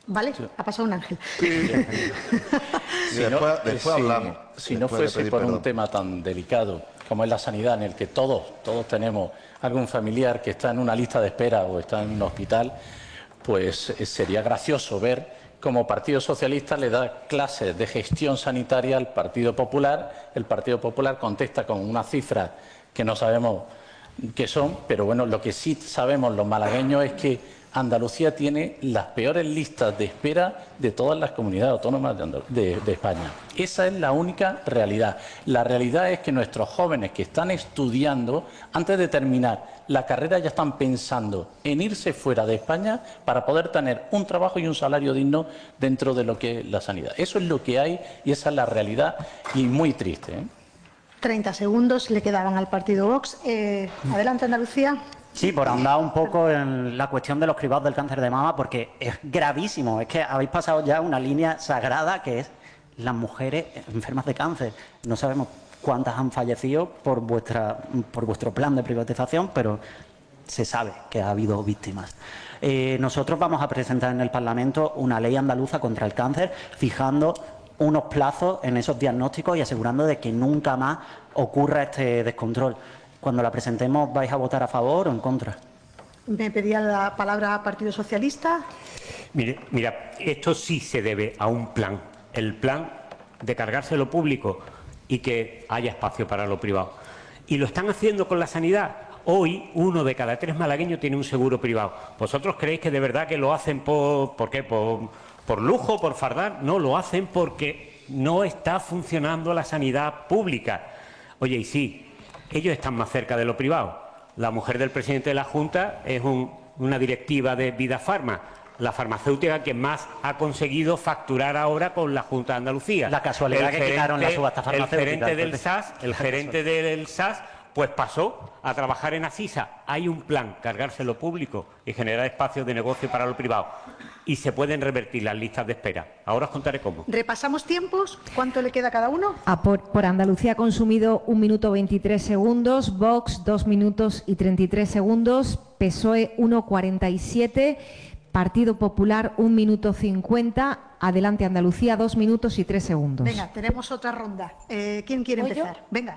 ¿Vale? Sí. Ha pasado un ángel. Sí. Después hablamos. Si no fuese por un tema tan delicado como es la sanidad, en el que todos tenemos algún familiar que está en una lista de espera o está en un hospital, pues sería gracioso ver cómo Partido Socialista le da clases de gestión sanitaria al Partido Popular. El Partido Popular contesta con unas cifras que no sabemos qué son, pero bueno, lo que sí sabemos los malagueños es que Andalucía tiene las peores listas de espera de todas las comunidades autónomas de España. Esa es la única realidad. La realidad es que nuestros jóvenes que están estudiando, antes de terminar la carrera, ya están pensando en irse fuera de España para poder tener un trabajo y un salario digno dentro de lo que es la sanidad. Eso es lo que hay y esa es la realidad, y muy triste, ¿eh? 30 segundos le quedaban al partido Vox. Adelante, Andalucía. Sí, por ahondar un poco en la cuestión de los cribados del cáncer de mama, porque es gravísimo. Es que habéis pasado ya una línea sagrada que es las mujeres enfermas de cáncer. No sabemos cuántas han fallecido por vuestro plan de privatización, pero se sabe que ha habido víctimas. Nosotros vamos a presentar en el Parlamento una ley andaluza contra el cáncer, fijando unos plazos en esos diagnósticos y asegurando de que nunca más ocurra este descontrol. Cuando la presentemos, ¿vais a votar a favor o en contra? Me pedía la palabra Partido Socialista. Mira, esto sí se debe a un plan. El plan de cargarse lo público y que haya espacio para lo privado. Y lo están haciendo con la sanidad. Hoy, 1 de cada 3 malagueños tiene un seguro privado. ¿Vosotros creéis que de verdad que lo hacen ¿por qué? ¿Por lujo, por fardar? No, lo hacen porque no está funcionando la sanidad pública. Oye, y sí, ellos están más cerca de lo privado. La mujer del presidente de la Junta es una directiva de Vida Farma, la farmacéutica que más ha conseguido facturar ahora con la Junta de Andalucía. La casualidad que quitaron la subasta farmacéutica. El gerente del SAS, pues pasó a trabajar en Asisa. Hay un plan, cargarse lo público y generar espacios de negocio para lo privado. Y se pueden revertir las listas de espera. Ahora os contaré cómo. Repasamos tiempos. ¿Cuánto le queda a cada uno? Por Andalucía ha consumido 1 minuto 23 segundos, Vox 2 minutos y 33 segundos, PSOE 1,47, Partido Popular 1 minuto 50, Adelante Andalucía 2 minutos y 3 segundos. Venga, tenemos otra ronda. ¿Quién quiere empezar? ¿Yo? Venga,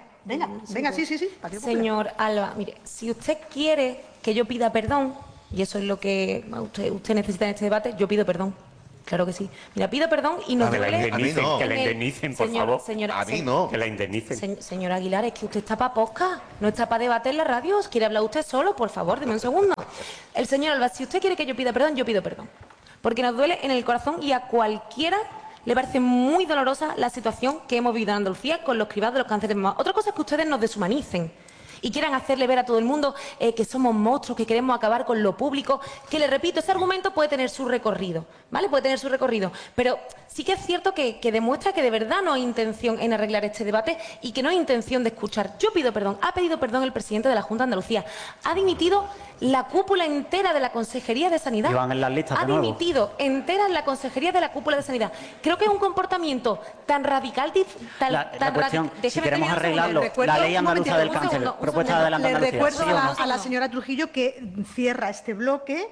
sí. Señor Alba, mire, si usted quiere que yo pida perdón, y eso es lo que usted necesita en este debate, yo pido perdón. Claro que sí. Mira, pido perdón y nos duele... Que la indemnicen, por favor. Señora, a mí no. Que la indemnicen. Señor Aguilar, es que usted está para posca, no está para debatir en la radio. ¿Quiere hablar usted solo? Por favor, deme un segundo. El señor Alba, si usted quiere que yo pida perdón, yo pido perdón. Porque nos duele en el corazón y a cualquiera le parece muy dolorosa la situación que hemos vivido en Andalucía con los cribados de los cánceres de mama. Otra cosa es que ustedes nos deshumanicen y quieran hacerle ver a todo el mundo que somos monstruos, que queremos acabar con lo público, que, le repito, ese argumento puede tener su recorrido, ¿vale? Puede tener su recorrido, pero sí que es cierto que demuestra que de verdad no hay intención en arreglar este debate y que no hay intención de escuchar. Yo pido perdón, ha pedido perdón el presidente de la Junta de Andalucía, ha dimitido la cúpula entera de la Consejería de Sanidad, Iban en las listas ha dimitido entera la Consejería de la cúpula de Sanidad. Creo que es un comportamiento tan radical, la cuestión, si queremos arreglarlo, la ley andaluza del cáncer, propuesta de Adelante Le Andalucía. recuerdo a la señora Trujillo que cierra este bloque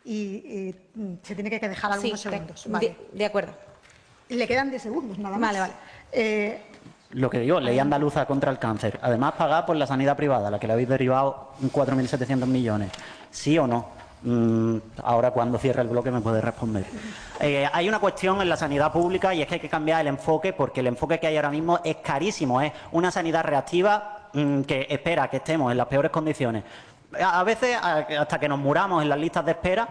y se tiene que dejar algunos segundos. Vale. De acuerdo. Le quedan 10 segundos, nada más. Vale. Lo que digo, ley andaluza contra el cáncer. Además, pagada por la sanidad privada, la que le habéis derivado 4.700 millones. ¿Sí o no? Ahora, cuando cierre el bloque, me puede responder. Hay una cuestión en la sanidad pública y es que hay que cambiar el enfoque, porque el enfoque que hay ahora mismo es carísimo. Es una sanidad reactiva que espera que estemos en las peores condiciones. A veces hasta que nos muramos en las listas de espera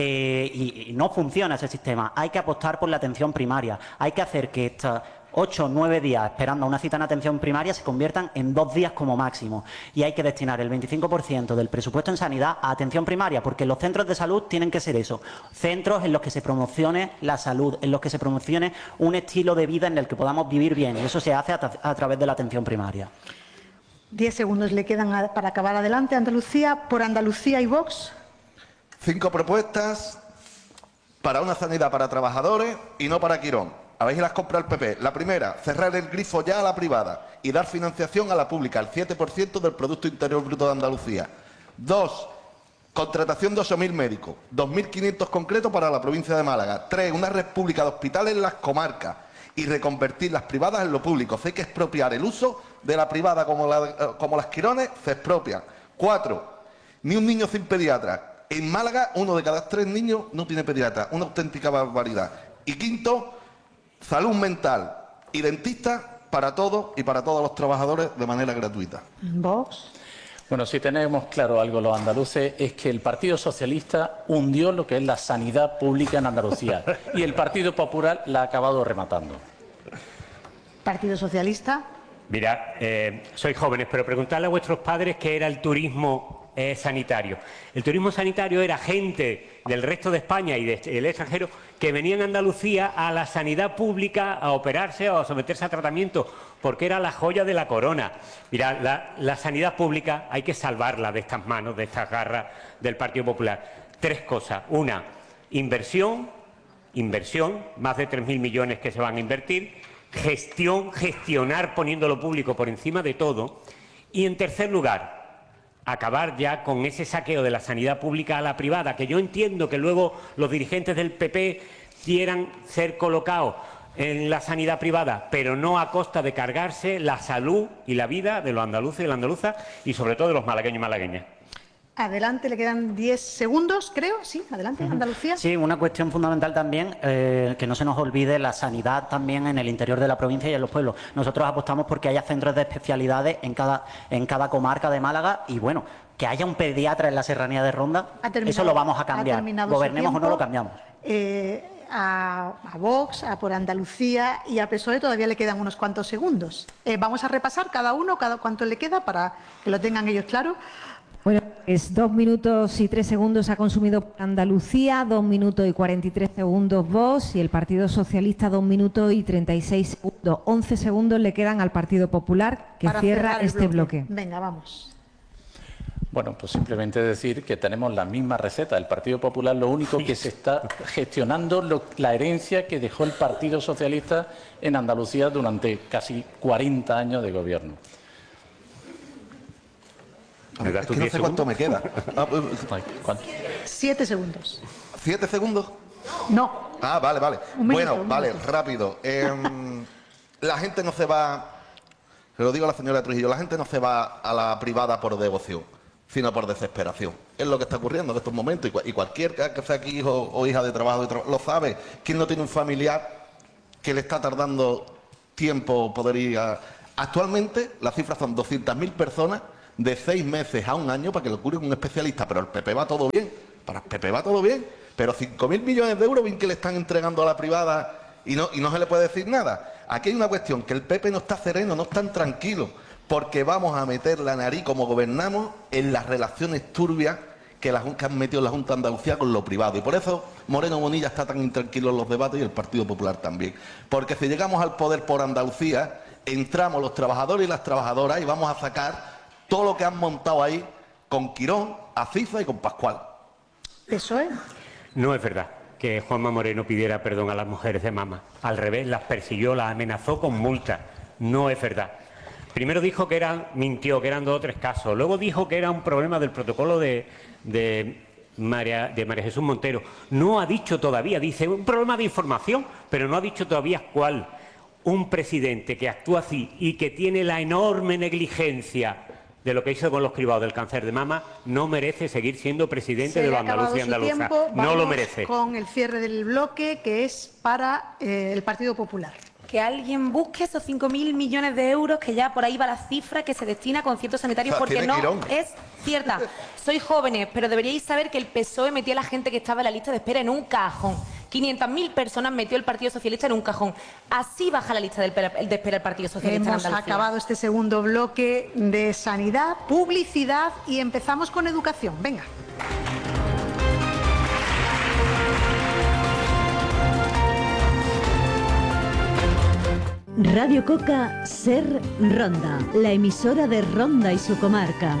y no funciona ese sistema. Hay que apostar por la atención primaria. Hay que hacer que estas 8 o 9 días esperando a una cita en atención primaria se conviertan en 2 días como máximo. Y hay que destinar el 25% del presupuesto en sanidad a atención primaria, porque los centros de salud tienen que ser eso. Centros en los que se promocione la salud, en los que se promocione un estilo de vida en el que podamos vivir bien. Y eso se hace a través de la atención primaria. 10 segundos le quedan para acabar. Adelante, Andalucía. Por Andalucía y Vox. 5 propuestas para una sanidad para trabajadores y no para Quirón. A ver si las compra el PP. La primera, cerrar el grifo ya a la privada y dar financiación a la pública, el 7% del Producto Interior Bruto de Andalucía. 2, Contratación de 8.000 médicos, 2.500 concretos para la provincia de Málaga. 3. Una red pública de hospitales en las comarcas y reconvertir las privadas en lo público. Si hay que expropiar el uso de la privada como las Quirones, se expropian. 4. Ni un niño sin pediatra. En Málaga, 1 de cada 3 niños no tiene pediatra. Una auténtica barbaridad. Y 5. Salud mental y dentista para todos y para todos los trabajadores de manera gratuita. Vox. Bueno, si tenemos claro algo los andaluces es que el Partido Socialista hundió lo que es la sanidad pública en Andalucía y el Partido Popular la ha acabado rematando. Partido Socialista. Mira, sois jóvenes, pero preguntadle a vuestros padres qué era el turismo sanitario. El turismo sanitario era gente del resto de España y del extranjero que venían a Andalucía a la sanidad pública a operarse o a someterse a tratamiento, porque era la joya de la corona. Mira, la sanidad pública hay que salvarla de estas manos, de estas garras del Partido Popular. 3 cosas. Una, inversión, más de 3.000 millones que se van a invertir. Gestionar poniendo lo público por encima de todo. Y en tercer lugar, acabar ya con ese saqueo de la sanidad pública a la privada, que yo entiendo que luego los dirigentes del PP quieran ser colocados en la sanidad privada, pero no a costa de cargarse la salud y la vida de los andaluces y de las andaluzas y sobre todo de los malagueños y malagueñas. Adelante, le quedan 10 segundos, creo. Sí, adelante, Andalucía. Sí, una cuestión fundamental también, que no se nos olvide la sanidad también en el interior de la provincia y en los pueblos. Nosotros apostamos porque haya centros de especialidades en cada comarca de Málaga y, bueno, que haya un pediatra en la serranía de Ronda, eso lo vamos a cambiar. Gobernemos o no lo cambiamos. A Vox, a por Andalucía y a PSOE todavía le quedan unos cuantos segundos. Vamos a repasar cada cuánto le queda para que lo tengan ellos claro. Bueno, es 2 minutos y 3 segundos ha consumido Andalucía, 2 minutos y 43 segundos Vox y el Partido Socialista 2 minutos y 36 segundos. 11 segundos le quedan al Partido Popular, que cierra este bloque. Venga, vamos. Bueno, pues simplemente decir que tenemos la misma receta. El Partido Popular lo único que se está gestionando la herencia que dejó el Partido Socialista en Andalucía durante casi 40 años de gobierno. Es que no sé cuánto me queda. 7 segundos. ¿7 segundos? No. Ah, vale. Un minuto, Bueno, un vale, minuto. rápido. La gente no se va, se lo digo a la señora Trujillo, la gente no se va a la privada por devoción, sino por desesperación. Es lo que está ocurriendo en estos momentos y cualquier que sea aquí hijo o hija de trabajo lo sabe. ¿Quién no tiene un familiar que le está tardando tiempo poder ir a... Actualmente las cifras son 200.000 personas de 6 meses a 1 año para que lo cure un especialista, pero el PP va todo bien, para el PP va todo bien, pero 5.000 millones de euros bien que le están entregando a la privada y no se le puede decir nada. Aquí hay una cuestión, que el PP no está sereno, no están tranquilos, porque vamos a meter la nariz como gobernamos en las relaciones turbias que han metido la Junta de Andalucía con lo privado. Y por eso Moreno Bonilla está tan intranquilo en los debates y el Partido Popular también. Porque si llegamos al poder por Andalucía, entramos los trabajadores y las trabajadoras y vamos a sacar todo lo que han montado ahí con Quirón, Aziza y con Pascual. ¿Eso es? No es verdad que Juanma Moreno pidiera perdón a las mujeres de Mama. Al revés, las persiguió, las amenazó con multas. No es verdad. Primero dijo que mintió, que eran 2 o 3 casos. Luego dijo que era un problema del protocolo de María Jesús Montero. No ha dicho todavía, dice un problema de información, pero no ha dicho todavía cuál. Un presidente que actúa así y que tiene la enorme negligencia de lo que hizo con los cribados del cáncer de mama, no merece seguir siendo presidente de los andaluces y andaluzas. No lo merece. Con el cierre del bloque, que es para el Partido Popular. Que alguien busque esos 5.000 millones de euros, que ya por ahí va la cifra que se destina a conciertos sanitarios, porque no es cierta. Sois jóvenes, pero deberíais saber que el PSOE metía a la gente que estaba en la lista de espera en un cajón. 500.000 personas metió el Partido Socialista en un cajón. Así baja la lista de espera el Partido Socialista en Hemos Andalucía. acabado este segundo bloque de sanidad, publicidad y empezamos con educación. Venga. Radio Coca Ser Ronda, la emisora de Ronda y su comarca.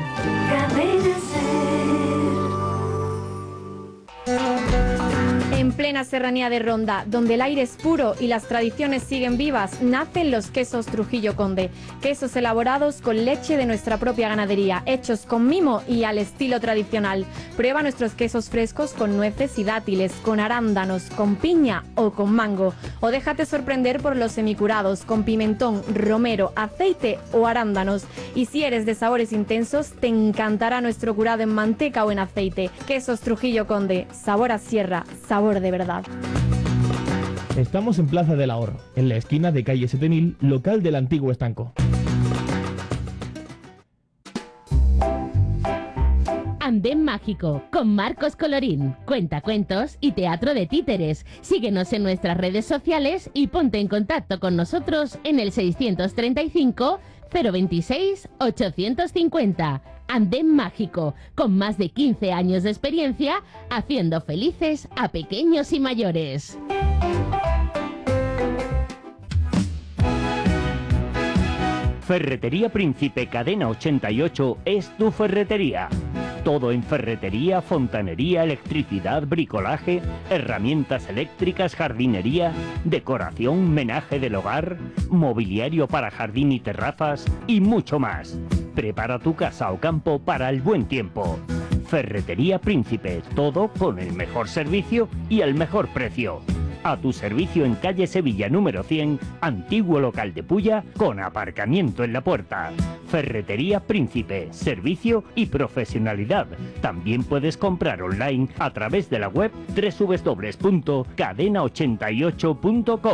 En plena serranía de Ronda, donde el aire es puro y las tradiciones siguen vivas, nacen los quesos Trujillo Conde. Quesos elaborados con leche de nuestra propia ganadería, hechos con mimo y al estilo tradicional. Prueba nuestros quesos frescos con nueces y dátiles, con arándanos, con piña o con mango. O déjate sorprender por los semicurados, con pimentón, romero, aceite o arándanos. Y si eres de sabores intensos, te encantará nuestro curado en manteca o en aceite. Quesos Trujillo Conde, sabor a sierra, sabor de verdad. Estamos en Plaza del Ahorro, en la esquina de calle 7000, local del antiguo estanco. Andén Mágico, con Marcos Colorín, cuentacuentos y teatro de títeres. Síguenos en nuestras redes sociales y ponte en contacto con nosotros en el 635 026 850. Andén Mágico, con más de 15 años de experiencia, haciendo felices a pequeños y mayores. Ferretería Príncipe Cadena 88 es tu ferretería. Todo en ferretería, fontanería, electricidad, bricolaje, herramientas eléctricas, jardinería, decoración, menaje del hogar, mobiliario para jardín y terrazas y mucho más. Prepara tu casa o campo para el buen tiempo. Ferretería Príncipe, todo con el mejor servicio y el mejor precio. A tu servicio en calle Sevilla número 100, antiguo local de Pulla, con aparcamiento en la puerta. Ferretería Príncipe, servicio y profesionalidad. También puedes comprar online a través de la web www.cadena88.com.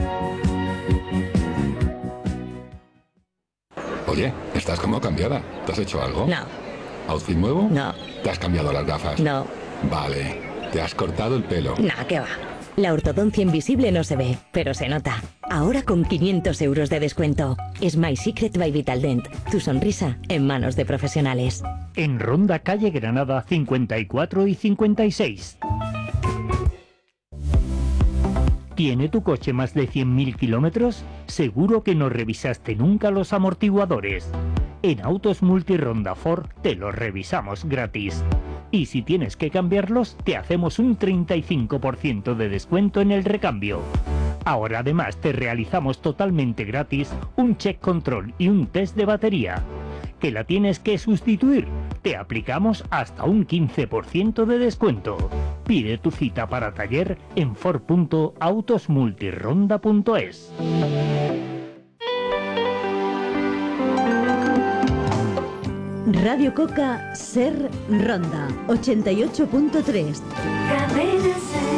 Oye, estás como cambiada. ¿Te has hecho algo? No. ¿Outfit nuevo? No. ¿Te has cambiado las gafas? No. Vale. ¿Te has cortado el pelo? No, ¿qué va? La ortodoncia invisible no se ve, pero se nota. Ahora con 500 euros de descuento. Smile Secret by Vitaldent. Tu sonrisa en manos de profesionales. En Ronda, calle Granada 54 y 56. ¿Tiene tu coche más de 100.000 kilómetros? Seguro que no revisaste nunca los amortiguadores. En Autos Multironda Ford te los revisamos gratis. Y si tienes que cambiarlos, te hacemos un 35% de descuento en el recambio. Ahora además te realizamos totalmente gratis un check control y un test de batería. ¿Que la tienes que sustituir? Te aplicamos hasta un 15% de descuento. Pide tu cita para taller en ford.autosmultironda.es. Radio Coca Ser Ronda 88.3. Cadena Ser.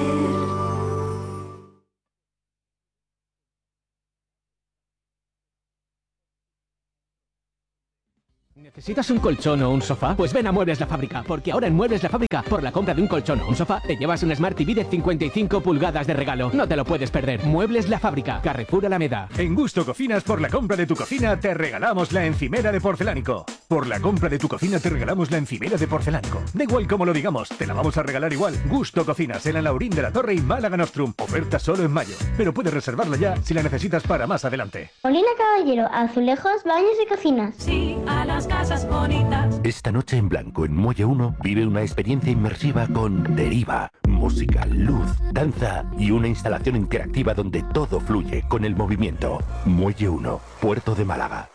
¿Necesitas un colchón o un sofá? Pues ven a Muebles La Fábrica, porque ahora en Muebles La Fábrica, por la compra de un colchón o un sofá, te llevas un Smart TV de 55 pulgadas de regalo. No te lo puedes perder. Muebles La Fábrica, Carrefour Alameda. En Gusto Cocinas, por la compra de tu cocina, te regalamos la encimera de porcelánico. Por la compra de tu cocina, te regalamos la encimera de porcelánico. Da igual cómo lo digamos, te la vamos a regalar igual. Gusto Cocinas, en Laurín de la Torre y Málaga Nostrum. Oferta solo en mayo, pero puedes reservarla ya si la necesitas para más adelante. Molina Caballero, azulejos, baños y cocinas. Sí, a las casas bonitas. Esta noche en blanco en Muelle 1 vive una experiencia inmersiva con Deriva, música, luz, danza y una instalación interactiva donde todo fluye con el movimiento. Muelle 1, Puerto de Málaga.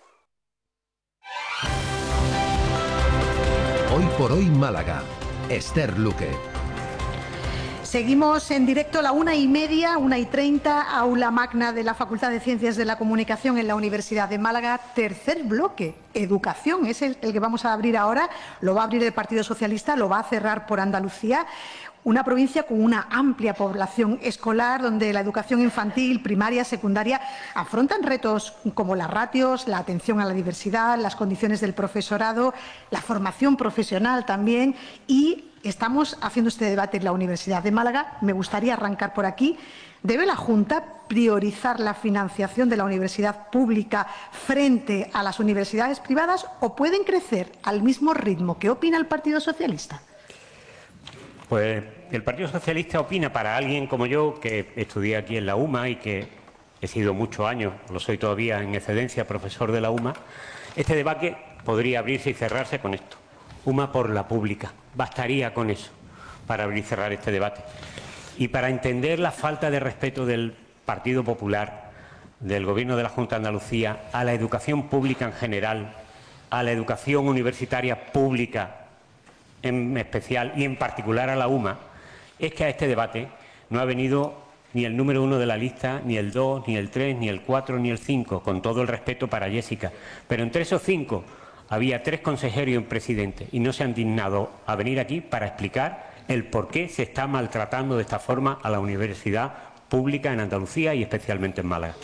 Hoy por hoy Málaga. Esther Luque. Seguimos en directo a la 1:30, 1:30, aula magna de la Facultad de Ciencias de la Comunicación en la Universidad de Málaga. Tercer bloque, educación, es el que vamos a abrir ahora. Lo va a abrir el Partido Socialista, lo va a cerrar por Andalucía. Una provincia con una amplia población escolar, donde la educación infantil, primaria, secundaria afrontan retos como las ratios, la atención a la diversidad, las condiciones del profesorado, la formación profesional también. Y estamos haciendo este debate en la Universidad de Málaga. Me gustaría arrancar por aquí. ¿Debe la Junta priorizar la financiación de la universidad pública frente a las universidades privadas o pueden crecer al mismo ritmo? ¿Qué opina el Partido Socialista? Pues el Partido Socialista opina, para alguien como yo, que estudié aquí en la UMA y que he sido muchos años, lo soy todavía en excedencia, profesor de la UMA, este debate podría abrirse y cerrarse con esto. UMA por la pública, bastaría con eso. para abrir y cerrar este debate. Y para entender la falta de respeto del Partido Popular, del Gobierno de la Junta de Andalucía, a la educación pública en general, a la educación universitaria pública en especial y en particular a la UMA, es que a este debate no ha venido ni el número 1 de la lista, ni el 2, ni el 3, ni el 4, ni el 5, con todo el respeto para Jessica. Pero entre esos 5 había 3 consejeros y un presidente, y no se han dignado a venir aquí para explicar el por qué se está maltratando de esta forma a la universidad pública en Andalucía y especialmente en Málaga.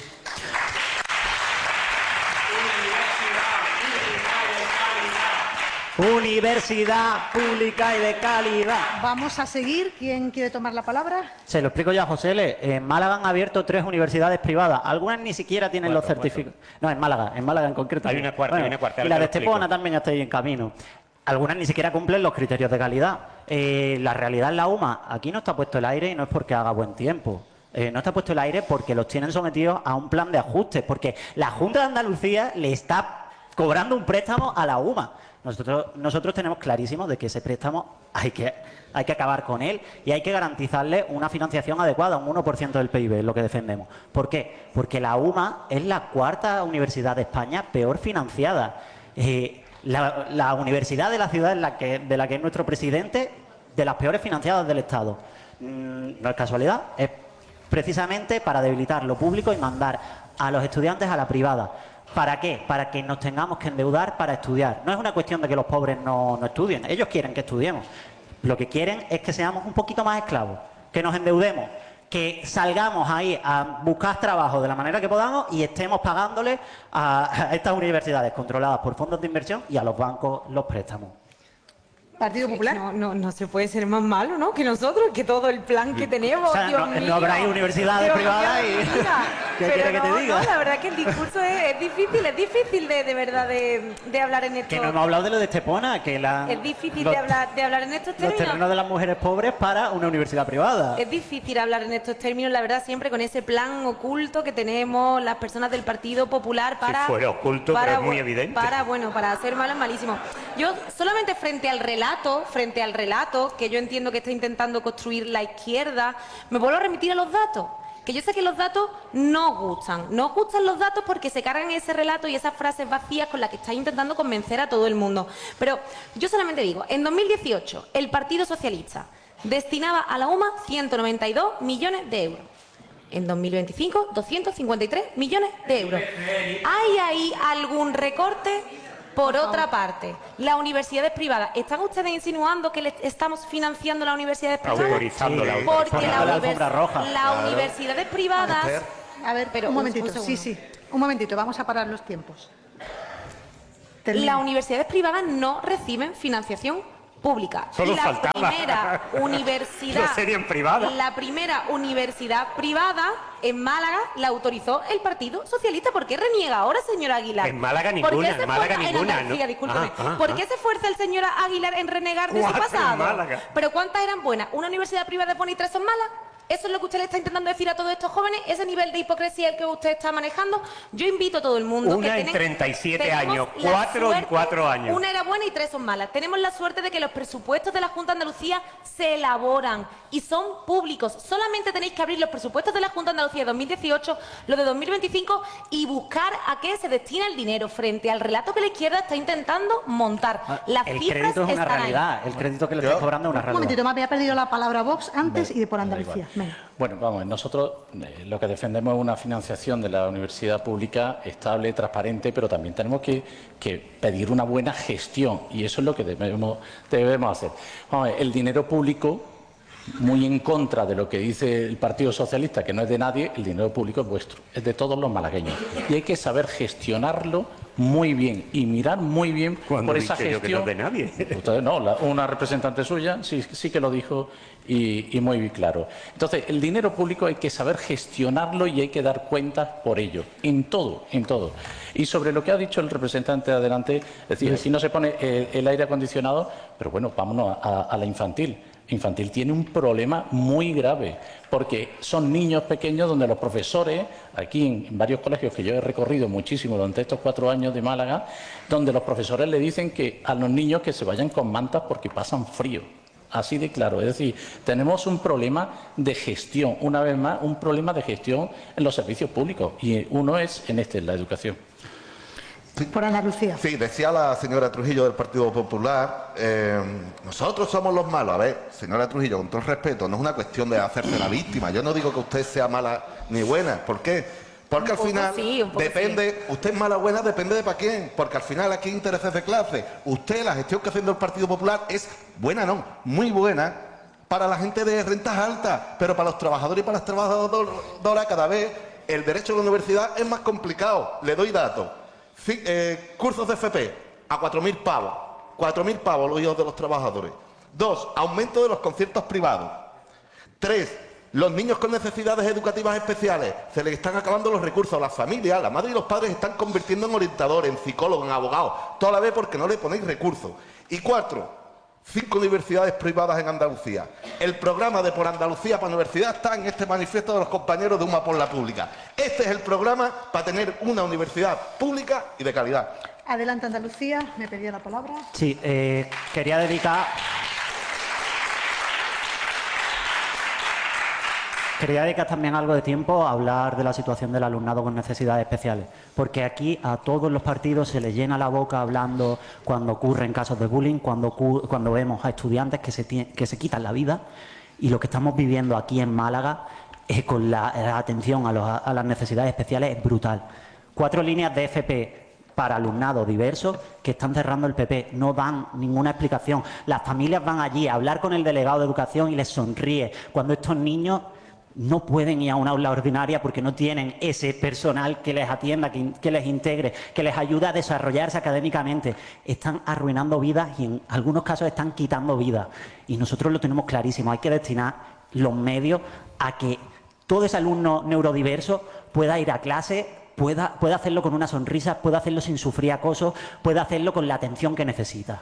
Universidad pública y de calidad. Vamos a seguir. ¿Quién quiere tomar la palabra? Se lo explico ya, José L. En Málaga han abierto 3 universidades privadas. Algunas ni siquiera tienen los certificados. No, en Málaga en concreto. Hay una cuarta, hay una cuarta. Y la de Estepona también ya está ahí en camino. Algunas ni siquiera cumplen los criterios de calidad. La realidad en la UMA, aquí no está puesto el aire y no es porque haga buen tiempo. No está puesto el aire porque los tienen sometidos a un plan de ajustes, porque la Junta de Andalucía le está cobrando un préstamo a la UMA. Nosotros tenemos clarísimo de que ese préstamo hay que acabar con él y hay que garantizarle una financiación adecuada, un 1% del PIB, es lo que defendemos. ¿Por qué? Porque la UMA es la 4ª universidad de España peor financiada. La universidad de la ciudad de la que es nuestro presidente, de las peores financiadas del Estado. No es casualidad, es precisamente para debilitar lo público y mandar a los estudiantes a la privada. ¿Para qué? Para que nos tengamos que endeudar para estudiar. No es una cuestión de que los pobres no estudien, ellos quieren que estudiemos. Lo que quieren es que seamos un poquito más esclavos, que nos endeudemos, que salgamos ahí a buscar trabajo de la manera que podamos y estemos pagándole a estas universidades controladas por fondos de inversión y a los bancos los préstamos. Partido Popular. No se puede ser más malo, ¿no? Que nosotros, que todo el plan que tenemos. O sea, Dios mío. no habrá universidades privadas y... ¿Qué quiere que te diga? No, la verdad es que el discurso es difícil de verdad de hablar en esto. Que no hemos hablado de lo de Estepona, que es difícil de hablar en estos términos. Los terrenos de las mujeres pobres para una universidad privada. Es difícil hablar en estos términos, la verdad, siempre con ese plan oculto que tenemos las personas del Partido Popular para... Si fuera oculto, pero es muy evidente. Para hacer malo es malísimo. Yo solamente frente al relato que yo entiendo que está intentando construir la izquierda, me vuelvo a remitir a los datos. Que yo sé que los datos no gustan. No gustan los datos porque se cargan ese relato y esas frases vacías con las que está intentando convencer a todo el mundo. Pero yo solamente digo, en 2018 el Partido Socialista destinaba a la UMA 192 millones de euros. En 2025, 253 millones de euros. ¿Hay ahí algún recorte? Por otra parte, las universidades privadas, ¿están ustedes insinuando que le estamos financiando las universidades privadas? Autorizándola. Porque las universidades privadas... A ver, pero un momentito, un momentito, vamos a parar los tiempos. Las universidades privadas no reciben financiación pública. Solo faltaba. La primera universidad privada en Málaga la autorizó el Partido Socialista. ¿Por qué reniega ahora, señora Aguilar? En Málaga ninguna, en Málaga ninguna. Discúlpeme. ¿Por qué se esfuerza el señor Aguilar en renegar de su pasado? ¿Pero cuántas eran buenas? ¿Una universidad privada es buena y 3 son malas? ¿Eso es lo que usted le está intentando decir a todos estos jóvenes? ¿Ese nivel de hipocresía el que usted está manejando? Yo invito a todo el mundo... Una en 37 años, 4 en 4 años. Una era buena y 3 son malas. Tenemos la suerte de que los presupuestos de la Junta de Andalucía se elaboran y son públicos. Solamente tenéis que abrir los presupuestos de la Junta de Andalucía de 2018, los de 2025 y buscar a qué se destina el dinero frente al relato que la izquierda está intentando montar. Las el cifras crédito es una están realidad. ahí. El crédito que le está cobrando es una realidad. Un momentito, me había perdido la palabra Vox antes y de por Andalucía. Bueno, vamos, nosotros lo que defendemos es una financiación de la universidad pública estable, transparente, pero también tenemos que pedir una buena gestión y eso es lo que debemos hacer. Vamos a ver, el dinero público, muy en contra de lo que dice el Partido Socialista, que no es de nadie, el dinero público es vuestro, es de todos los malagueños. Y hay que saber gestionarlo muy bien y mirar muy bien por esa gestión. Yo que no es de nadie. Ustedes no, una representante suya sí que lo dijo y muy claro. Entonces, el dinero público hay que saber gestionarlo y hay que dar cuentas por ello, en todo. Y sobre lo que ha dicho el representante de adelante, es decir, si no se pone el aire acondicionado, pero bueno, vámonos a la infantil. Infantil tiene un problema muy grave, porque son niños pequeños donde los profesores, aquí en varios colegios que yo he recorrido muchísimo durante estos 4 años de Málaga, donde los profesores le dicen que a los niños que se vayan con mantas porque pasan frío. así de claro. Es decir, tenemos un problema de gestión, una vez más, un problema de gestión en los servicios públicos, y uno es en la educación. Por Andalucía. Sí, decía la señora Trujillo del Partido Popular, nosotros somos los malos. A ver, señora Trujillo, con todo el respeto, no es una cuestión de hacerse la víctima. Yo no digo que usted sea mala ni buena. ¿Por qué? Porque al final depende, usted es mala o buena, depende de para quién. Porque al final aquí hay intereses de clase. Usted, la gestión que hace el Partido Popular es buena, no, muy buena para la gente de rentas altas, pero para los trabajadores y para las trabajadoras cada vez el derecho a la universidad es más complicado. Le doy datos. Cursos de FP a 4.000 pavos. 4.000 pavos los hijos de los trabajadores. 2, aumento de los conciertos privados. 3, los niños con necesidades educativas especiales. Se les están acabando los recursos. Las familias, la madre y los padres se están convirtiendo en orientadores, en psicólogos, en abogados. Toda la vez porque no le ponéis recursos. Y 4, 5 universidades privadas en Andalucía. El programa de Por Andalucía para Universidad está en este manifiesto de los compañeros de Uma por la Pública. Este es el programa para tener una universidad pública y de calidad. Adelante, Andalucía. Me pedía la palabra. Sí, quería dedicar también algo de tiempo a hablar de la situación del alumnado con necesidades especiales, porque aquí a todos los partidos se les llena la boca hablando cuando ocurren casos de bullying, cuando vemos a estudiantes que se quitan la vida, y lo que estamos viviendo aquí en Málaga con la atención a las necesidades especiales es brutal. 4 líneas de FP para alumnado diverso que están cerrando el PP, no dan ninguna explicación. Las familias van allí a hablar con el delegado de educación y les sonríe cuando estos niños no pueden ir a una aula ordinaria porque no tienen ese personal que les atienda, que les integre, que les ayude a desarrollarse académicamente. Están arruinando vidas y en algunos casos están quitando vidas. Y nosotros lo tenemos clarísimo. Hay que destinar los medios a que todo ese alumno neurodiverso pueda ir a clase, pueda hacerlo con una sonrisa, pueda hacerlo sin sufrir acoso, pueda hacerlo con la atención que necesita.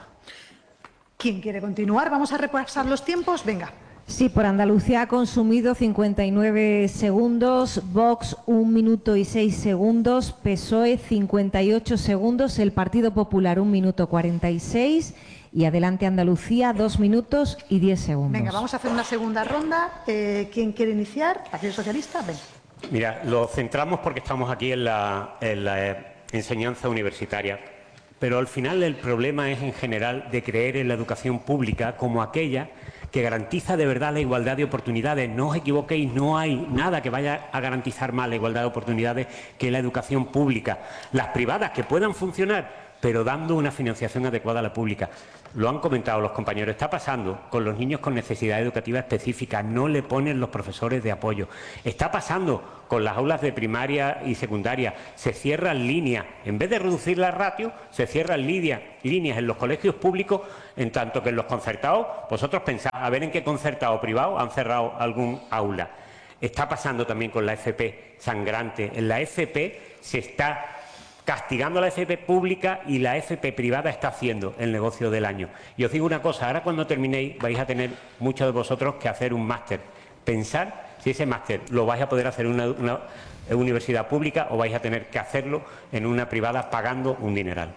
¿Quién quiere continuar? Vamos a repasar los tiempos. Venga. Sí, por Andalucía ha consumido 59 segundos, Vox 1 minuto y 6 segundos, PSOE 58 segundos, el Partido Popular 1 minuto 46 y Adelante Andalucía 2 minutos y 10 segundos. Venga, vamos a hacer una segunda ronda. ¿Quién quiere iniciar? ¿Partido Socialista? Ven. Mira, lo centramos porque estamos aquí en la enseñanza universitaria, pero al final el problema es en general de creer en la educación pública como aquella que garantiza de verdad la igualdad de oportunidades. No os equivoquéis, no hay nada que vaya a garantizar más la igualdad de oportunidades que la educación pública. Las privadas que puedan funcionar, pero dando una financiación adecuada a la pública. Lo han comentado los compañeros, está pasando con los niños con necesidad educativa específica, no le ponen los profesores de apoyo. Está pasando con las aulas de primaria y secundaria, se cierran líneas. En vez de reducir la ratio, se cierran líneas en los colegios públicos, en tanto que en los concertados, vosotros pensáis, a ver en qué concertado privado han cerrado algún aula. Está pasando también con la FP sangrante. En la FP se está castigando a la FP pública y la FP privada está haciendo el negocio del año. Y os digo una cosa, ahora cuando terminéis vais a tener muchos de vosotros que hacer un máster. Pensar si ese máster lo vais a poder hacer en una universidad pública o vais a tener que hacerlo en una privada pagando un dineral.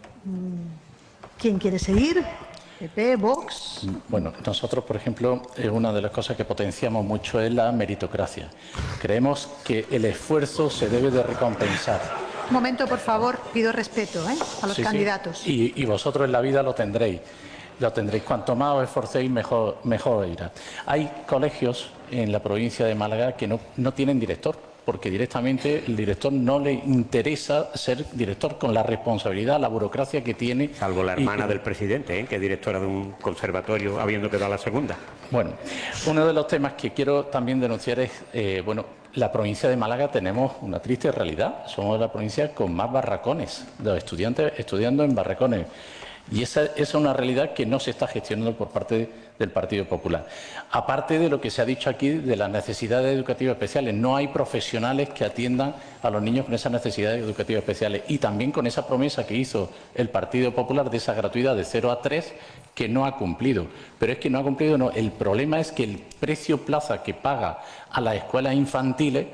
¿Quién quiere seguir? PP, Vox. Bueno, nosotros, por ejemplo, una de las cosas que potenciamos mucho es la meritocracia. Creemos que el esfuerzo se debe de recompensar. Un momento, por favor, pido respeto a los candidatos. Sí. Y vosotros en la vida lo tendréis. Cuanto más os esforcéis, mejor irá. Hay colegios en la provincia de Málaga que no tienen director, porque directamente el director no le interesa ser director con la responsabilidad, la burocracia que tiene. Salvo la hermana del presidente, que es directora de un conservatorio, habiendo quedado la segunda. Bueno, uno de los temas que quiero también denunciar es, la provincia de Málaga tenemos una triste realidad. Somos la provincia con más barracones, de los estudiantes estudiando en barracones. Y esa es una realidad que no se está gestionando por parte del Partido Popular. Aparte de lo que se ha dicho aquí de las necesidades educativas especiales, no hay profesionales que atiendan a los niños con esas necesidades educativas especiales. Y también con esa promesa que hizo el Partido Popular de esa gratuidad de 0 a 3, que no ha cumplido. Pero es que no ha cumplido, no. El problema es que el precio plaza que paga a las escuelas infantiles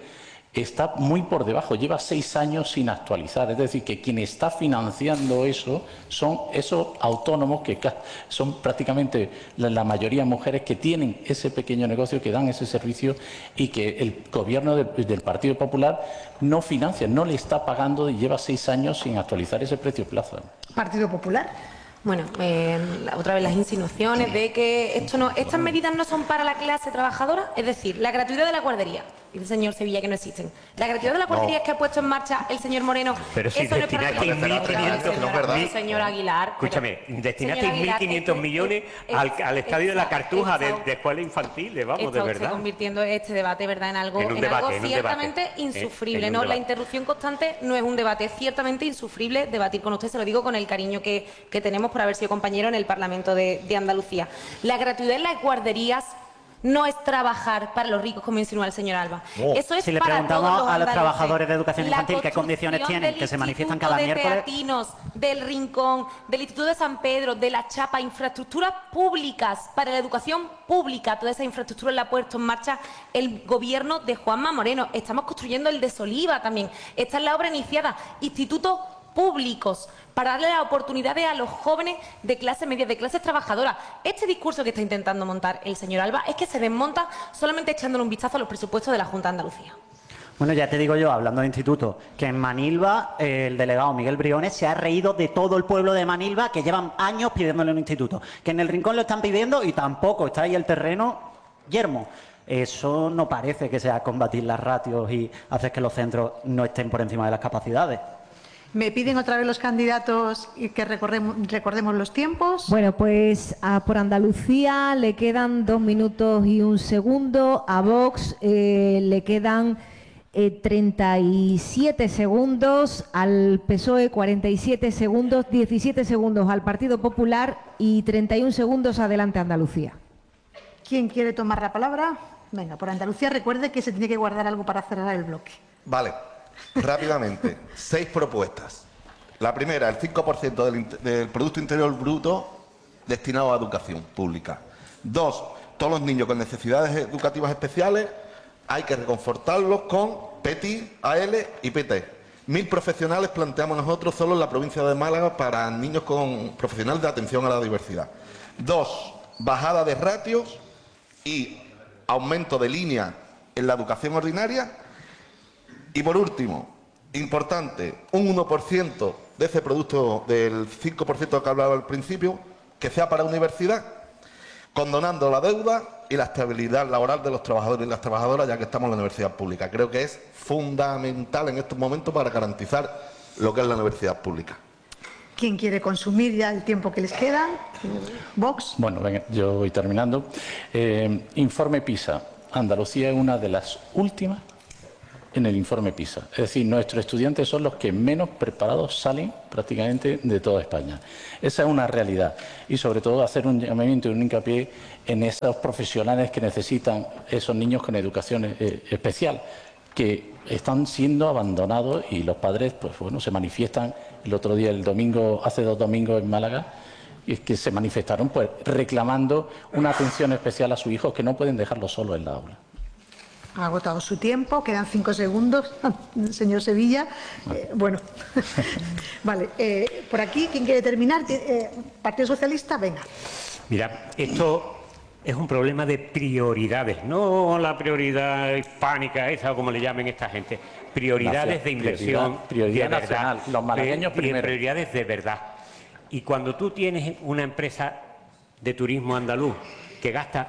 está muy por debajo, lleva 6 años sin actualizar. Es decir, que quien está financiando eso son esos autónomos que son prácticamente la mayoría mujeres que tienen ese pequeño negocio, que dan ese servicio y que el gobierno del Partido Popular no financia, no le está pagando y lleva 6 años sin actualizar ese precio plaza. Partido Popular. Bueno, otra vez las insinuaciones de que estas medidas no son para la clase trabajadora, es decir, la gratuidad de la guardería. Dice el señor Sevilla que no existen. La gratuidad de la guardería que ha puesto en marcha el señor Moreno. Pero si eso no es para destinasteis señor Aguilar. Escúchame, destinasteis 1.500 millones al estadio de la Cartuja de escuelas infantiles, vamos, de verdad. Está convirtiendo este debate, ¿verdad?, en algo ciertamente insufrible. No, la interrupción constante no es un debate, es ciertamente insufrible debatir con usted, se lo digo con el cariño que tenemos por haber sido compañero en el Parlamento de Andalucía. La gratuidad en las guarderías no es trabajar para los ricos, como insinúa el señor Alba. Eso es si le preguntamos a los trabajadores de educación infantil qué condiciones tienen, que se manifiestan cada miércoles. Teatinos, del Rincón, del Instituto de San Pedro, de La Chapa, infraestructuras públicas para la educación pública, toda esa infraestructura la ha puesto en marcha el gobierno de Juanma Moreno. Estamos construyendo el de Soliva también. Esta es la obra iniciada. Institutos públicos para darle las oportunidades a los jóvenes de clase media, de clases trabajadoras. Este discurso que está intentando montar el señor Alba es que se desmonta solamente echándole un vistazo a los presupuestos de la Junta de Andalucía. Bueno, ya te digo yo, hablando de institutos, que en Manilva el delegado Miguel Briones se ha reído de todo el pueblo de Manilva, que llevan años pidiéndole un instituto. Que en el Rincón lo están pidiendo y tampoco está ahí el terreno yermo. Eso no parece que sea combatir las ratios y hacer que los centros no estén por encima de las capacidades. Me piden otra vez los candidatos y que recordemos los tiempos. Bueno, pues por Andalucía le quedan 2 minutos y 1 segundo. A Vox le quedan 37 segundos. Al PSOE 47 segundos. 17 segundos al Partido Popular y 31 segundos adelante Andalucía. ¿Quién quiere tomar la palabra? Venga, por Andalucía recuerde que se tiene que guardar algo para cerrar el bloque. Vale. Rápidamente, 6 propuestas. La primera, el 5% del Producto Interior Bruto destinado a educación pública. 2, todos los niños con necesidades educativas especiales hay que reconfortarlos con PETI, AL y PT. 1.000 profesionales planteamos nosotros solo en la provincia de Málaga para niños con profesionales de atención a la diversidad. 2, bajada de ratios y aumento de línea en la educación ordinaria. Y por último, importante, un 1% de ese producto, del 5% que hablaba al principio, que sea para universidad, condonando la deuda y la estabilidad laboral de los trabajadores y las trabajadoras, ya que estamos en la universidad pública. Creo que es fundamental en estos momentos para garantizar lo que es la universidad pública. ¿Quién quiere consumir ya el tiempo que les queda? ¿Vox? Bueno, venga, yo voy terminando. Informe PISA. Andalucía es una de las últimas en el informe PISA. Es decir, nuestros estudiantes son los que menos preparados salen prácticamente de toda España. Esa es una realidad. Y sobre todo hacer un llamamiento y un hincapié en esos profesionales que necesitan esos niños con educación especial, que están siendo abandonados y los padres, pues bueno, se manifiestan el otro día, el domingo, hace 2 domingos en Málaga, y es que se manifestaron pues reclamando una atención especial a sus hijos, que no pueden dejarlo solo en la aula. Ha agotado su tiempo, quedan 5 segundos, señor Sevilla. Bueno, vale. Por aquí, ¿quién quiere terminar? ¿Partido Socialista? Venga. Mira, esto es un problema de prioridades, no la prioridad hispánica esa, o como le llamen esta gente. Prioridades de inversión, prioridad de nacional, verdad, los malagueños primero. Prioridades de verdad. Y cuando tú tienes una empresa de turismo andaluz que gasta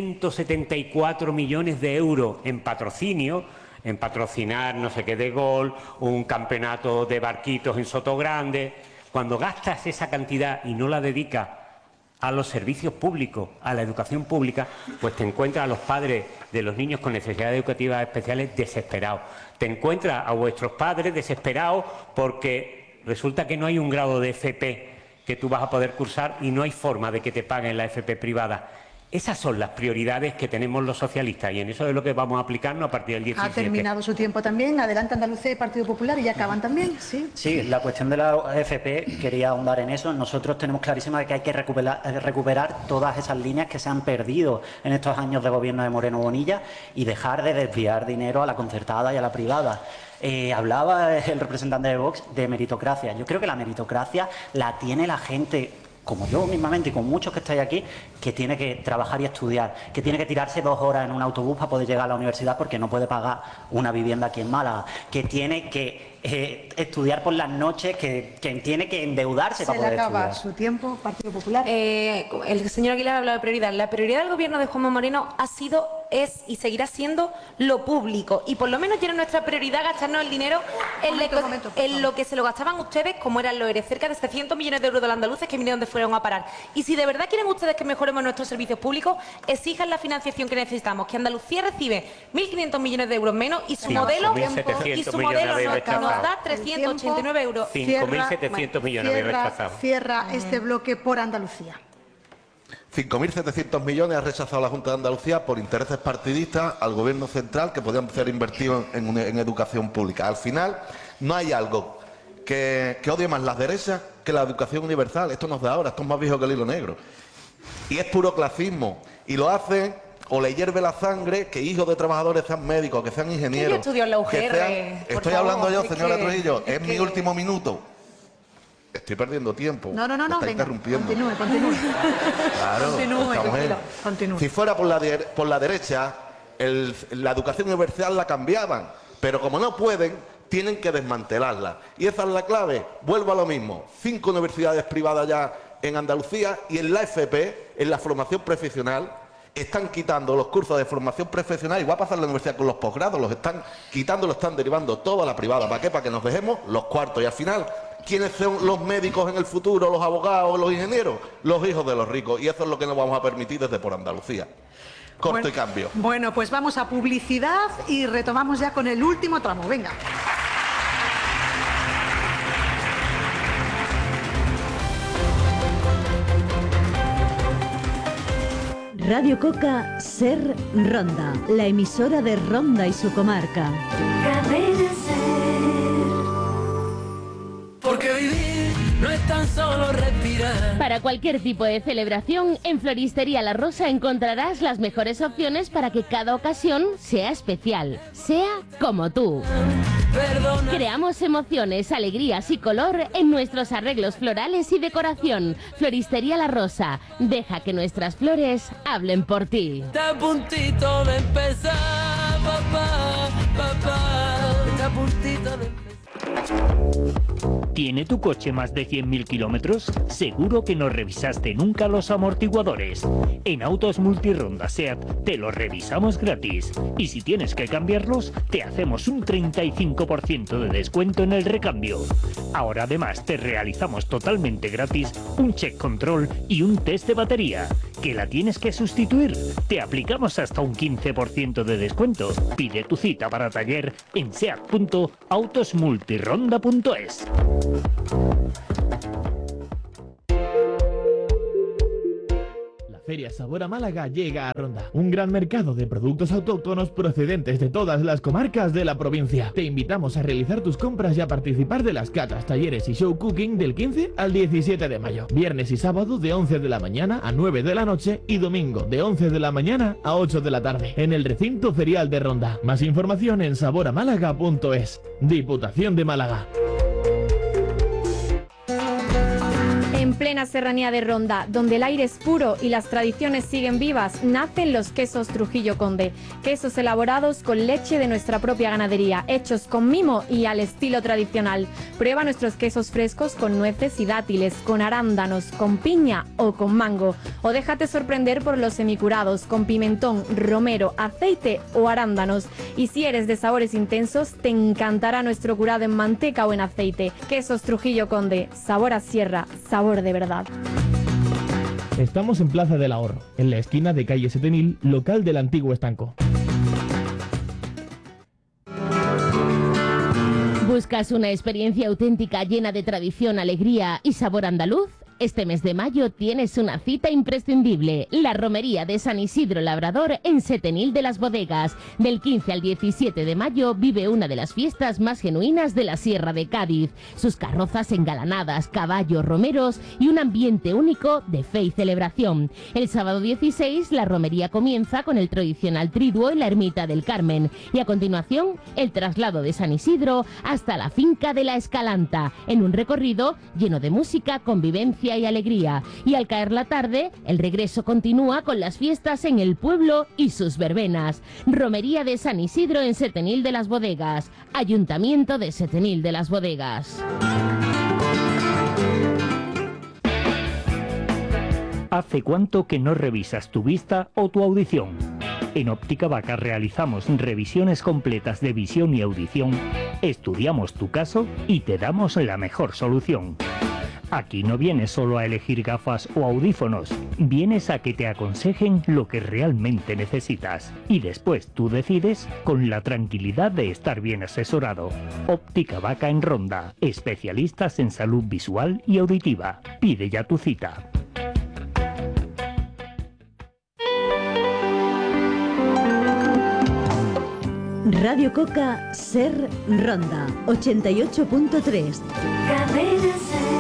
174 millones de euros en patrocinio, en patrocinar no sé qué de gol, un campeonato de barquitos en Sotogrande, cuando gastas esa cantidad y no la dedicas a los servicios públicos, a la educación pública, pues te encuentras a los padres de los niños con necesidades educativas especiales desesperados. Te encuentras a vuestros padres desesperados porque resulta que no hay un grado de FP que tú vas a poder cursar y no hay forma de que te paguen la FP privada. Esas son las prioridades que tenemos los socialistas y en eso es lo que vamos a aplicarnos a partir del 17. Ha terminado su tiempo también. Adelante Andalucía y Partido Popular y ya acaban también. Sí, la cuestión de la AFP, quería ahondar en eso. Nosotros tenemos clarísima de que hay que recuperar todas esas líneas que se han perdido en estos años de gobierno de Moreno Bonilla y dejar de desviar dinero a la concertada y a la privada. Hablaba el representante de Vox de meritocracia. Yo creo que la meritocracia la tiene la gente, como yo mismamente y con muchos que estáis aquí, que tiene que trabajar y estudiar, que tiene que tirarse 2 horas en un autobús para poder llegar a la universidad porque no puede pagar una vivienda aquí en Málaga, que tiene que estudiar por las noches, que tiene que endeudarse para poder estudiar. Se le acaba su tiempo, Partido Popular. El señor Aguilar ha hablado de prioridad. La prioridad del gobierno de Juanma Moreno ha sido, es y seguirá siendo lo público. Y por lo menos ya era nuestra prioridad gastarnos el dinero en lo que se lo gastaban ustedes, como eran los ERE, cerca de 700 millones de euros de los andaluces que vinieron de fueron a parar. Y si de verdad quieren ustedes que mejoremos nuestros servicios públicos, exijan la financiación que necesitamos, que Andalucía recibe 1.500 millones de euros menos y su modelo nos da 389 euros. 5.700 millones habéis rechazado. Cierra este bloque por Andalucía. 5.700 millones ha rechazado la Junta de Andalucía por intereses partidistas al Gobierno central que podían ser invertidos en educación pública. Al final, no hay algo que odie más las derechas que la educación universal. Esto no es de ahora, esto es más viejo que el hilo negro. Y es puro clasismo. Y lo hacen o le hierve la sangre que hijos de trabajadores sean médicos, que sean ingenieros. Yo estudio en la UGR. Estoy hablando yo, señora Trujillo, es mi último minuto. Estoy perdiendo tiempo. No, me está interrumpiendo. Continúe. Claro, continúe. Si fuera por la derecha, la educación universal la cambiaban, pero como no pueden, tienen que desmantelarla. Y esa es la clave. Vuelvo a lo mismo. 5 universidades privadas ya en Andalucía y en la FP, en la formación profesional, están quitando los cursos de formación profesional. Igual pasa en la universidad con los posgrados, los están quitando, lo están derivando todo a la privada. ¿Para qué? Para que nos dejemos los cuartos. Y al final, ¿quiénes son los médicos en el futuro, los abogados, los ingenieros? Los hijos de los ricos. Y eso es lo que no vamos a permitir desde por Andalucía. Corto y cambio. Bueno, pues vamos a publicidad y retomamos ya con el último tramo. Venga. Radio Coca Ser Ronda, la emisora de Ronda y su comarca. Porque vivir no es tan solo respirar. Para cualquier tipo de celebración, en Floristería La Rosa encontrarás las mejores opciones para que cada ocasión sea especial, sea como tú. Creamos emociones, alegrías y color en nuestros arreglos florales y decoración. Floristería La Rosa. Deja que nuestras flores hablen por ti. Está a puntito de empezar, papá. Está a puntito de empezar. ¿Tiene tu coche más de 100.000 kilómetros? Seguro que no revisaste nunca los amortiguadores. En Autos Multironda SEAT te los revisamos gratis. Y si tienes que cambiarlos, te hacemos un 35% de descuento en el recambio. Ahora además te realizamos totalmente gratis un check control y un test de batería. ¿Que la tienes que sustituir? Te aplicamos hasta un 15% de descuento. Pide tu cita para taller en seat.autosmultironda.es. Feria Sabor a Málaga llega a Ronda, un gran mercado de productos autóctonos procedentes de todas las comarcas de la provincia. Te invitamos a realizar tus compras y a participar de las catas, talleres y show cooking del 15 al 17 de mayo. Viernes y sábado de 11 de la mañana a 9 de la noche y domingo de 11 de la mañana a 8 de la tarde en el recinto ferial de Ronda. Más información en saboramálaga.es. Diputación de Málaga. En plena serranía de Ronda, donde el aire es puro y las tradiciones siguen vivas, nacen los quesos Trujillo Conde. Quesos elaborados con leche de nuestra propia ganadería, hechos con mimo y al estilo tradicional. Prueba nuestros quesos frescos con nueces y dátiles, con arándanos, con piña o con mango. O déjate sorprender por los semicurados, con pimentón, romero, aceite o arándanos. Y si eres de sabores intensos, te encantará nuestro curado en manteca o en aceite. Quesos Trujillo Conde, sabor a sierra, sabor de verdad. Estamos en Plaza del Ahorro, en la esquina de calle 7000, local del antiguo estanco. ¿Buscas una experiencia auténtica llena de tradición, alegría y sabor andaluz? Este mes de mayo tienes una cita imprescindible, la Romería de San Isidro Labrador en Setenil de las Bodegas. Del 15 al 17 de mayo vive una de las fiestas más genuinas de la Sierra de Cádiz. Sus carrozas engalanadas, caballos, romeros y un ambiente único de fe y celebración. El sábado 16 la romería comienza con el tradicional triduo en la Ermita del Carmen y a continuación el traslado de San Isidro hasta la finca de la Escalanta, en un recorrido lleno de música, convivencia y alegría. Y al caer la tarde, el regreso continúa con las fiestas en el pueblo y sus verbenas. Romería de San Isidro en Setenil de las Bodegas. Ayuntamiento de Setenil de las Bodegas. ¿Hace cuánto que no revisas tu vista o tu audición? En Óptica Vaca realizamos revisiones completas de visión y audición, estudiamos tu caso y te damos la mejor solución. Aquí no vienes solo a elegir gafas o audífonos, vienes a que te aconsejen lo que realmente necesitas. Y después tú decides con la tranquilidad de estar bien asesorado. Óptica Vaca en Ronda, especialistas en salud visual y auditiva. Pide ya tu cita. Radio Coca Ser Ronda 88.3. Cadena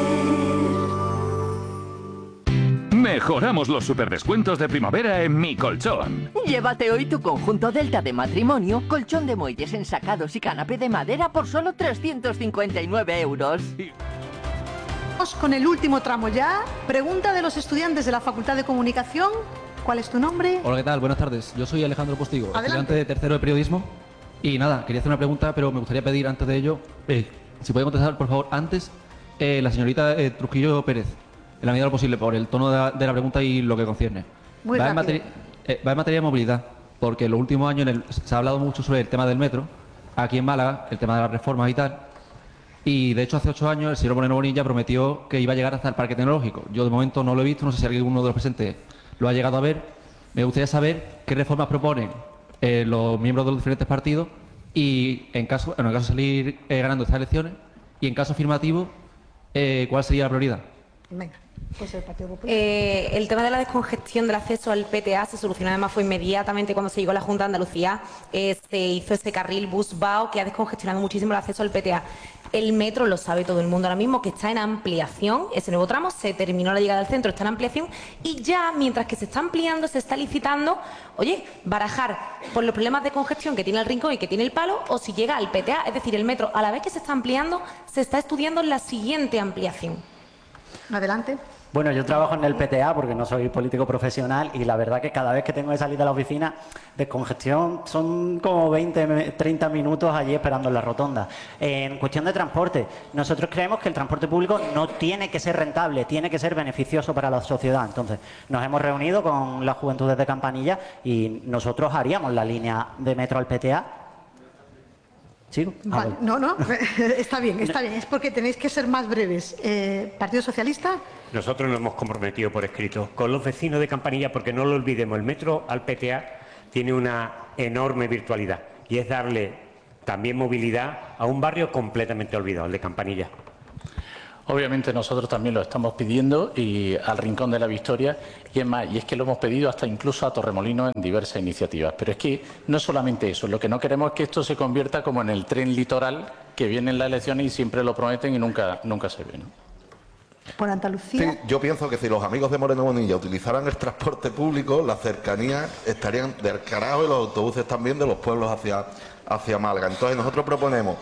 Mejoramos los superdescuentos de primavera en Mi Colchón. Llévate hoy tu conjunto Delta de matrimonio, colchón de muelles ensacados y canapé de madera por solo 359 euros. Vamos con el último tramo ya. Pregunta de los estudiantes de la Facultad de Comunicación. ¿Cuál es tu nombre? Hola, ¿qué tal? Buenas tardes. Yo soy Alejandro Postigo, Adelante. estudiante de tercero de periodismo. Y nada, quería hacer una pregunta, pero me gustaría pedir antes de ello, si puede contestar, por favor, antes, la señorita Trujillo Pérez, en la medida de lo posible, por el tono de la pregunta y lo que concierne. Muy va en rápido. materia de movilidad, porque en los últimos años se ha hablado mucho sobre el tema del metro, aquí en Málaga, el tema de las reformas y tal. Y de hecho hace 8 años el señor Moreno Bonilla prometió que iba a llegar hasta el Parque Tecnológico. Yo de momento no lo he visto, no sé si alguno de los presentes lo ha llegado a ver. Me gustaría saber qué reformas proponen los miembros de los diferentes partidos y en caso de salir ganando estas elecciones y en caso afirmativo, ¿cuál sería la prioridad? Venga, pues el Partido Popular. El tema de la descongestión del acceso al PTA se solucionó, además fue inmediatamente cuando se llegó a la Junta de Andalucía, se hizo ese carril bus-BAO que ha descongestionado muchísimo el acceso al PTA. El metro, lo sabe todo el mundo ahora mismo, que está en ampliación. Ese nuevo tramo se terminó la llegada al centro, está en ampliación y ya, mientras que se está ampliando, se está licitando, oye, barajar por los problemas de congestión que tiene el Rincón y que tiene el Palo, o si llega al PTA, es decir, el metro, a la vez que se está ampliando, se está estudiando la siguiente ampliación. Adelante. Bueno, yo trabajo en el PTA porque no soy político profesional y la verdad que cada vez que tengo que salir de la oficina de congestión son como 20, 30 minutos allí esperando en la rotonda. En cuestión de transporte, nosotros creemos que el transporte público no tiene que ser rentable, tiene que ser beneficioso para la sociedad. Entonces, nos hemos reunido con las juventudes de Campanilla y nosotros haríamos la línea de metro al PTA. ¿Sigo? Vale. No, está bien, es porque tenéis que ser más breves. ¿Partido Socialista? Nosotros nos hemos comprometido por escrito con los vecinos de Campanilla, porque no lo olvidemos, el metro al PTA tiene una enorme virtualidad y es darle también movilidad a un barrio completamente olvidado, el de Campanilla. Obviamente nosotros también lo estamos pidiendo y al Rincón de la Victoria y es más, y es que lo hemos pedido hasta incluso a Torremolinos en diversas iniciativas. Pero es que no solamente eso, lo que no queremos es que esto se convierta como en el tren litoral que viene en las elecciones y siempre lo prometen y nunca se ve, ¿no? Por Andalucía. Sí, yo pienso que si los amigos de Moreno Bonilla utilizaran el transporte público, las cercanías estarían del carajo y los autobuses también de los pueblos hacia Málaga. Entonces nosotros proponemos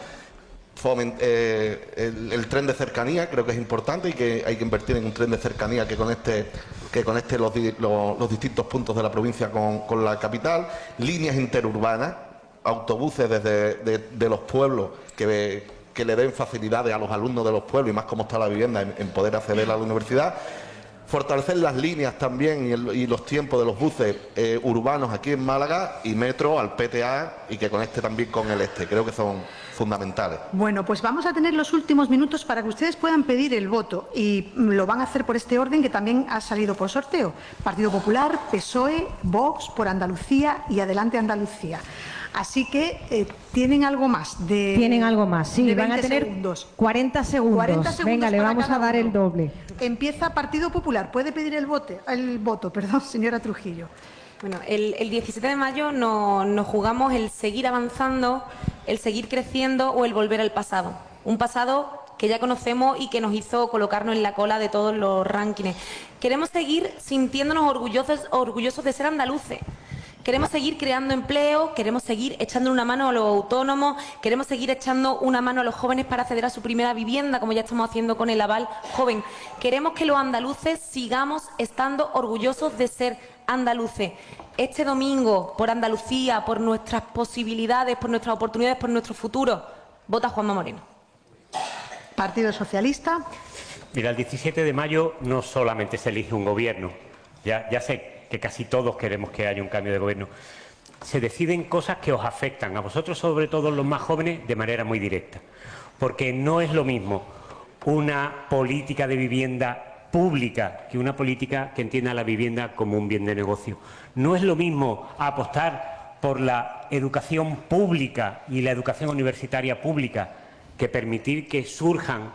el tren de cercanía, creo que es importante y que hay que invertir en un tren de cercanía que conecte los distintos puntos de la provincia con la capital, líneas interurbanas, autobuses de los pueblos que le den facilidades a los alumnos de los pueblos y más cómo está la vivienda en poder acceder a la universidad. Fortalecer las líneas también y los tiempos de los buses urbanos aquí en Málaga y metro al PTA y que conecte también con el este. Creo que son fundamentales. Bueno, pues vamos a tener los últimos minutos para que ustedes puedan pedir el voto y lo van a hacer por este orden que también ha salido por sorteo. Partido Popular, PSOE, Vox, por Andalucía y Adelante Andalucía. Así que tienen algo más de... Tienen algo más, sí, de van a 20 tener segundos. 40 segundos. 40 segundos. Venga, le para vamos cada a dar uno. el doble. Empieza Partido Popular. Puede pedir el voto, perdón, señora Trujillo. Bueno, el 17 de mayo nos jugamos el seguir avanzando, el seguir creciendo o el volver al pasado. Un pasado que ya conocemos y que nos hizo colocarnos en la cola de todos los rankings. Queremos seguir sintiéndonos orgullosos de ser andaluces. Queremos seguir creando empleo, queremos seguir echando una mano a los autónomos, queremos seguir echando una mano a los jóvenes para acceder a su primera vivienda, como ya estamos haciendo con el aval joven. Queremos que los andaluces sigamos estando orgullosos de ser andaluces. Este domingo, por Andalucía, por nuestras posibilidades, por nuestras oportunidades, por nuestro futuro, vota Juanma Moreno. Partido Socialista. Mira, el 17 de mayo no solamente se elige un gobierno, ya sé que casi todos queremos que haya un cambio de gobierno. Se deciden cosas que os afectan a vosotros, sobre todo los más jóvenes, de manera muy directa. Porque no es lo mismo una política de vivienda pública que una política que entienda la vivienda como un bien de negocio. No es lo mismo apostar por la educación pública y la educación universitaria pública que permitir que surjan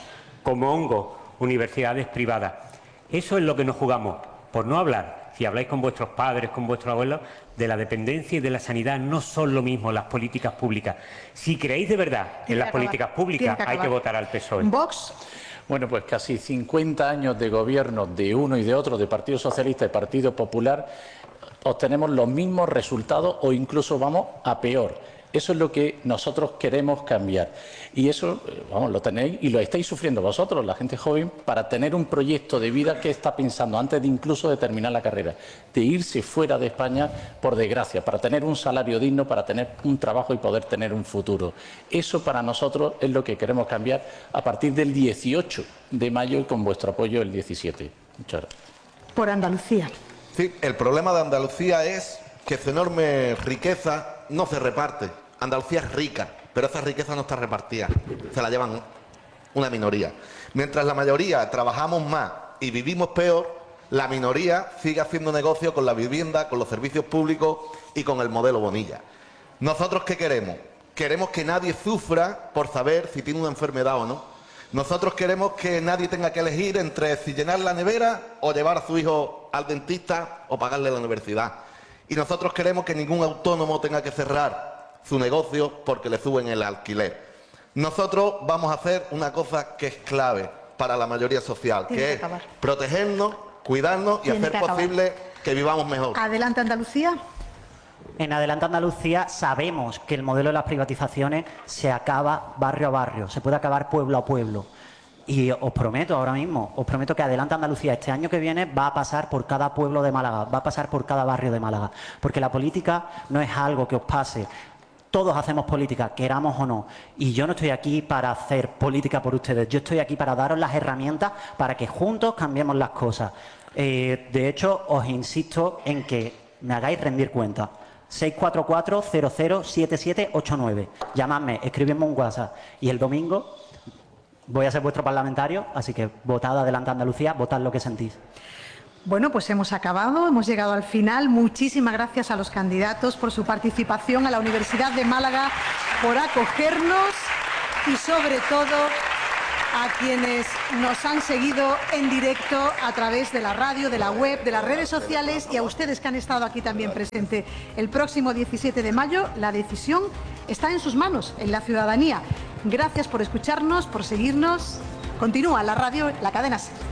como hongos universidades privadas. Eso es lo que nos jugamos, por no hablar. Si habláis con vuestros padres, con vuestros abuelos, de la dependencia y de la sanidad, no son lo mismo las políticas públicas. Si creéis de verdad en las políticas públicas, hay que votar al PSOE. Vox. Bueno, pues casi 50 años de gobierno de uno y de otro, de Partido Socialista y Partido Popular, obtenemos los mismos resultados o incluso vamos a peor. Eso es lo que nosotros queremos cambiar. Y eso, vamos, lo tenéis y lo estáis sufriendo vosotros, la gente joven, para tener un proyecto de vida que está pensando antes de incluso de terminar la carrera, de irse fuera de España, por desgracia, para tener un salario digno, para tener un trabajo y poder tener un futuro. Eso para nosotros es lo que queremos cambiar a partir del 18 de mayo y con vuestro apoyo el 17. Muchas gracias. Por Andalucía. Sí, el problema de Andalucía es que su enorme riqueza no se reparte. Andalucía es rica, pero esa riqueza no está repartida, se la llevan una minoría. Mientras la mayoría trabajamos más y vivimos peor, la minoría sigue haciendo negocio con la vivienda, con los servicios públicos y con el modelo Bonilla. ¿Nosotros qué queremos? Queremos que nadie sufra por saber si tiene una enfermedad o no. Nosotros queremos que nadie tenga que elegir entre si llenar la nevera o llevar a su hijo al dentista o pagarle la universidad. Y nosotros queremos que ningún autónomo tenga que cerrar su negocio porque le suben el alquiler. Nosotros vamos a hacer una cosa que es clave para la mayoría social, que es protegernos, cuidarnos y hacer posible que vivamos mejor. Adelante, Andalucía. En Adelante Andalucía sabemos que el modelo de las privatizaciones se acaba barrio a barrio, se puede acabar pueblo a pueblo. Y os prometo ahora mismo, os prometo que Adelante Andalucía este año que viene va a pasar por cada pueblo de Málaga, va a pasar por cada barrio de Málaga. Porque la política no es algo que os pase. Todos hacemos política, queramos o no. Y yo no estoy aquí para hacer política por ustedes. Yo estoy aquí para daros las herramientas para que juntos cambiemos las cosas. De hecho, os insisto en que me hagáis rendir cuenta. 644-007789. Llamadme, escribidme un WhatsApp. Y el domingo voy a ser vuestro parlamentario, así que votad Adelante Andalucía, votad lo que sentís. Bueno, pues hemos acabado, hemos llegado al final. Muchísimas gracias a los candidatos por su participación, a la Universidad de Málaga por acogernos y sobre todo a quienes nos han seguido en directo a través de la radio, de la web, de las redes sociales y a ustedes que han estado aquí también presentes. El próximo 17 de mayo la decisión está en sus manos, en la ciudadanía. Gracias por escucharnos, por seguirnos. Continúa la radio, la cadena SER.